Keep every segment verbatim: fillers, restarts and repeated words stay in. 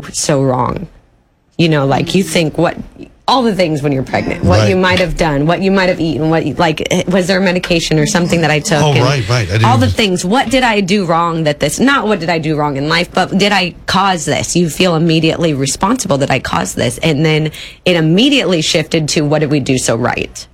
so wrong? You know, like you think what, all the things when you're pregnant, what Right. you might have done, what you might have eaten, what you, like, was there a medication or something that I took? Oh, and right, right. I didn't all the even- things. What did I do wrong that this, not what did I do wrong in life, but did I cause this? You feel immediately responsible that I caused this. And then it immediately shifted to what did we do so right?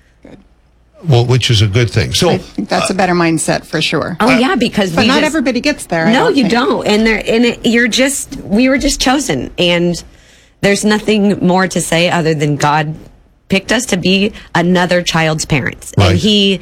Well, which is a good thing. So I think that's a better mindset for sure. Oh, yeah, because But we not just- everybody gets there. I No, don't you think. don't. And there, and it, you're just, we were just chosen. And there's nothing more to say other than God picked us to be another child's parents. Right. And he,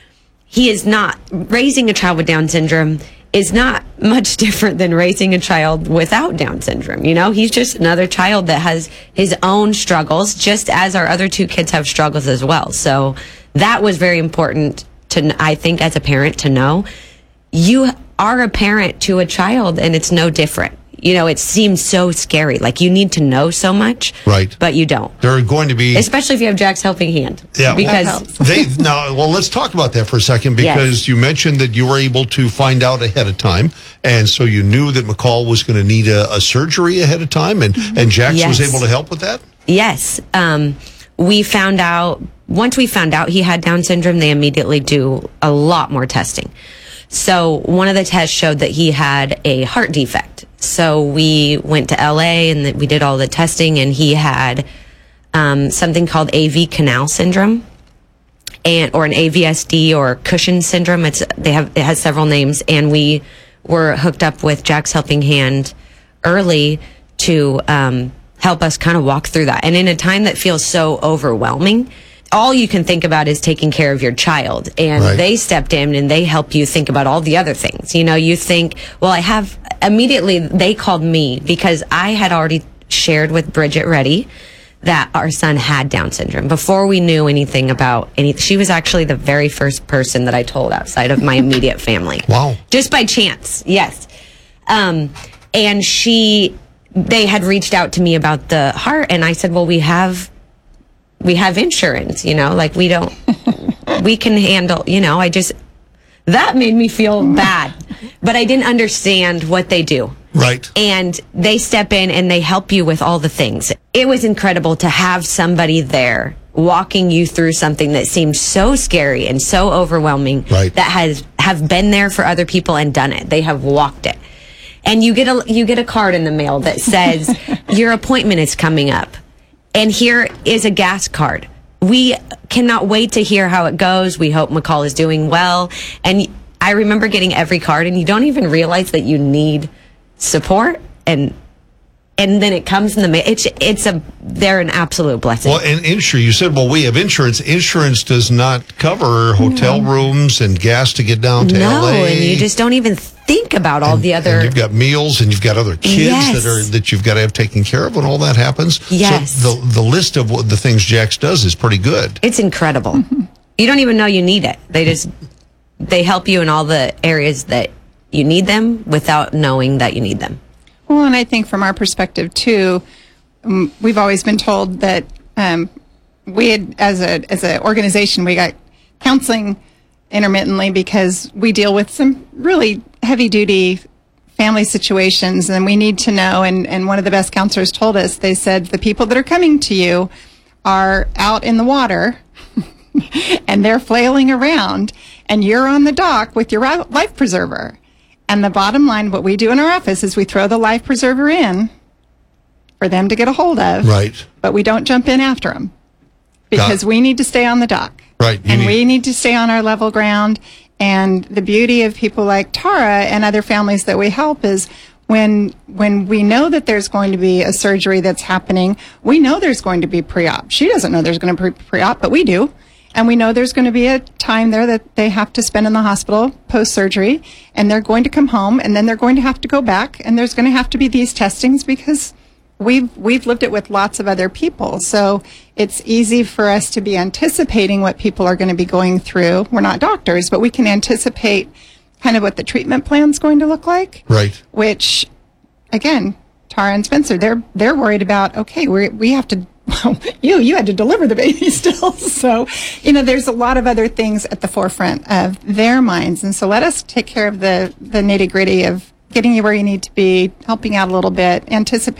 he is not, raising a child with Down syndrome is not much different than raising a child without Down syndrome. You know, he's just another child that has his own struggles, just as our other two kids have struggles as well. So that was very important to, I think, as a parent to know. You are a parent to a child and it's no different. You know, it seems so scary. Like you need to know so much. Right. But you don't. there are going to be... Especially if you have Jack's helping hand. Yeah, Because well, they now. Well, let's talk about that for a second because Yes. you mentioned that you were able to find out ahead of time, and so you knew that McCall was going to need a, a surgery ahead of time, and and Jax was Yes. able to help with that. Yes. Um, we found out, once we found out he had Down syndrome, they immediately do a lot more testing. So one of the tests showed that he had a heart defect. So we went to L A and th- we did all the testing, and he had um, something called A V canal syndrome, and or an A V S D or Cushing syndrome. It's they have it has several names, and we were hooked up with Jack's Helping Hand early to um, help us kind of walk through that. And in a time that feels so overwhelming, all you can think about is taking care of your child. And Right. they stepped in and they help you think about all the other things. You know, you think, well, I have, immediately they called me because I had already shared with Bridget Reddy that our son had Down syndrome before we knew anything about any. She was actually the very first person that I told outside of my immediate family. Wow. Just by chance. Yes. Um, and she, they had reached out to me about the heart, and I said, well, we have, we have insurance, you know, like we don't, we can handle, you know, I just, that made me feel bad, but I didn't understand what they do. Right. And they step in and they help you with all the things. It was incredible to have somebody there walking you through something that seemed so scary and so overwhelming. Right. That has have been there for other people and done it. They have walked it. And you get a you get a card in the mail that says your appointment is coming up. And here is a gas card. We cannot wait to hear how it goes. We hope McCall is doing well. And I remember getting every card, and you don't even realize that you need support, and and then it comes in the mail. It's it's a they're an absolute blessing. Well, and insurance, you said, well, we have insurance. Insurance does not cover hotel rooms and gas to get down to no, L A. and you just don't even think about all and, the other. And you've got meals, and you've got other kids Yes. that are that you've got to have taken care of when all that happens. Yes. So the the list of what the things Jax does is pretty good. It's incredible. You don't even know you need it. They just they help you in all the areas that you need them without knowing that you need them. Well, and I think from our perspective too, um, we've always been told that um, we had, as a as an organization, we got counseling intermittently because we deal with some really heavy duty family situations, and we need to know. And, and one of the best counselors told us, they said the people that are coming to you are out in the water and they're flailing around, and you're on the dock with your ri- life preserver. And the bottom line, what we do in our office is we throw the life preserver in for them to get a hold of. Right. But we don't jump in after them because Got- we need to stay on the dock. Right. You And need- we need to stay on our level ground. And the beauty of people like Tara and other families that we help is when when we know that there's going to be a surgery that's happening, we know there's going to be pre-op. She doesn't know there's going to be pre-op, but we do. And we know there's going to be a time there that they have to spend in the hospital post-surgery, and they're going to come home, and then they're going to have to go back, and there's going to have to be these testings because we've we've lived it with lots of other people. So it's easy for us to be anticipating what people are going to be going through. We're not doctors, but we can anticipate kind of what the treatment plan's going to look like. Right. Which, again, Tara and Spencer, they're they're worried about, okay, we we have to, well, you, you had to deliver the baby still. So, you know, there's a lot of other things at the forefront of their minds. And so let us take care of the, the nitty gritty of getting you where you need to be, helping out a little bit, anticipating